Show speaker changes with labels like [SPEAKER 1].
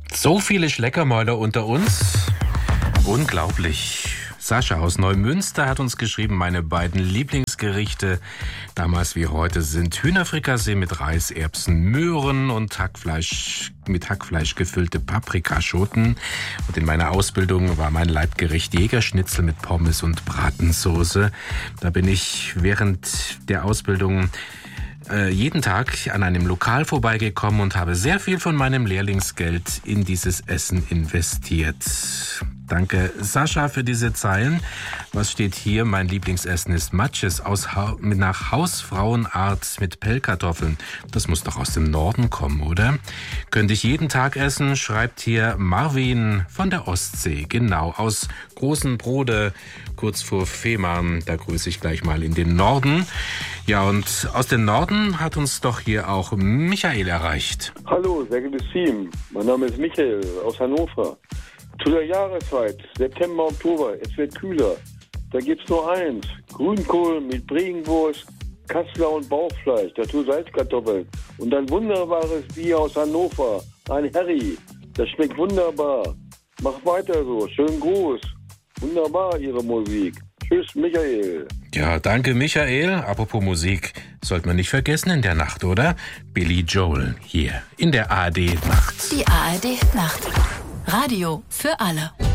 [SPEAKER 1] So viele Schleckermäuler unter uns. Unglaublich. Sascha aus Neumünster hat uns geschrieben, meine beiden Lieblingsgerichte, damals wie heute, sind Hühnerfrikassee mit Reis, Erbsen, Möhren und mit Hackfleisch gefüllte Paprikaschoten. Und in meiner Ausbildung war mein Leibgericht Jägerschnitzel mit Pommes und Bratensoße. Da bin ich während der Ausbildung jeden Tag an einem Lokal vorbeigekommen und habe sehr viel von meinem Lehrlingsgeld in dieses Essen investiert. Danke, Sascha, für diese Zeilen. Was steht hier? Mein Lieblingsessen ist Matjes nach Hausfrauenart mit Pellkartoffeln. Das muss doch aus dem Norden kommen, oder? Könnte ich jeden Tag essen, schreibt hier Marvin von der Ostsee. Genau, aus Großen Brode, kurz vor Fehmarn. Da grüße ich gleich mal in den Norden. Ja, und aus dem Norden hat uns doch hier auch Michael erreicht.
[SPEAKER 2] Hallo, sehr gutes Team. Mein Name ist Michael aus Hannover. Zu der Jahreszeit, September, Oktober, es wird kühler. Da gibt's nur eins, Grünkohl mit Bregenwurst, Kassler und Bauchfleisch, dazu Salzkartoffeln und ein wunderbares Bier aus Hannover, ein Harry. Das schmeckt wunderbar. Mach weiter so, schönen Gruß. Wunderbar, Ihre Musik. Tschüss, Michael.
[SPEAKER 1] Ja, danke, Michael. Apropos Musik, sollte man nicht vergessen in der Nacht, oder? Billy Joel hier in der ARD Nacht.
[SPEAKER 3] Die ARD Nacht. Radio für alle.